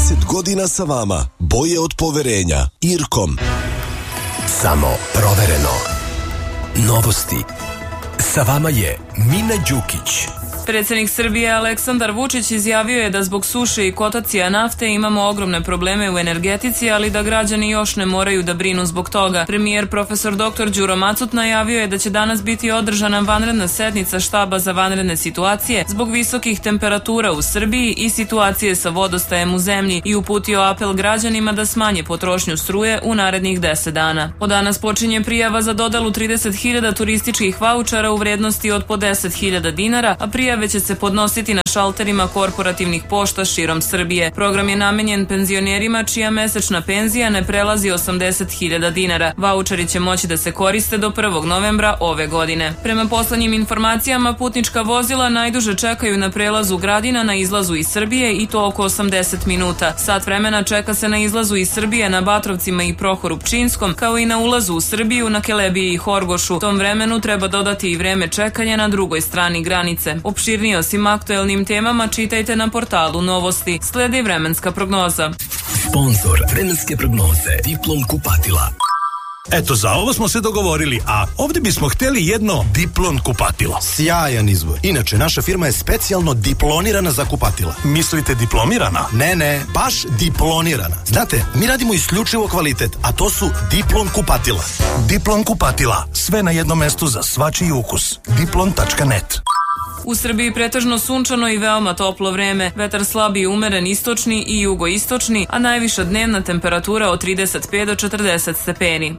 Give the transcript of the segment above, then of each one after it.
30 godina sa vama. Boje od poverenja. Irkom. Samo provereno. Novosti. Sa vama je Mina Đukić. Predsjednik Srbije Aleksandar Vučić izjavio je da zbog suše i kotacija nafte imamo ogromne probleme u energetici, ali da građani još ne moraju da brinu zbog toga. Premijer profesor dr. Đuro Macut najavio je da će danas biti održana vanredna sednica štaba za vanredne situacije zbog visokih temperatura u Srbiji i situacije sa vodostajem u zemlji i uputio apel građanima da smanje potrošnju struje u narednih 10 dana. Od danas počinje prijava za dodelu 30.000 turističkih vaučara u vrednosti od po 10.000 dinara, a prijave će se podnositi na šalterima korporativnih pošta širom Srbije. Program je namenjen penzionerima čija mesečna penzija ne prelazi 80.000 dinara. Vaučeri će moći da se koriste do 1. novembra ove godine. Prema poslednjim informacijama, putnička vozila najduže čekaju na prelazu Gradina na izlazu iz Srbije i to oko 80 minuta. Sat vremena čeka se na izlazu iz Srbije na Batrovcima i Prohoru Pčinskom, kao i na ulazu u Srbiju na Kelebiji i Horgošu. Tom vremenu treba dodati i vreme čekanja na drugoj strani granice. Opširnije o svim aktuelnim temama čitajte na portalu Novosti. Sledi vremenska prognoza. Sponzor vremenske prognoze Diplom kupatila. Eto, za ovo smo se dogovorili, a ovdje bismo htjeli jedno Diplon kupatilo. Sjajan izbor. Inače, naša firma je specijalno diplonirana za kupatila. Mislite diplomirana? Ne, baš diplonirana. Znate, mi radimo isključivo kvalitet, a to su Diplon kupatila. Diplon kupatila. Sve na jednom mestu za svačiji ukus. Diplon.net. U Srbiji pretežno sunčano i veoma toplo vreme, vetar slab i umeren istočni i jugoistočni, a najviša dnevna temperatura od 35 do 40 stepeni.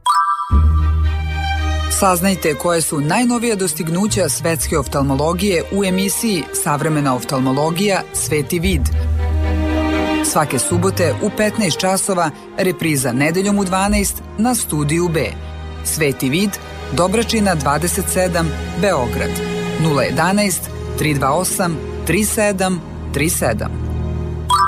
Saznajte koje su najnovija dostignuća svetske oftalmologije u emisiji Savremena oftalmologija Sveti vid. Svake subote u 15 časova, repriza nedeljom u 12 na Studiju B. Sveti vid, Dobračina 27, Beograd. 011 328 3737.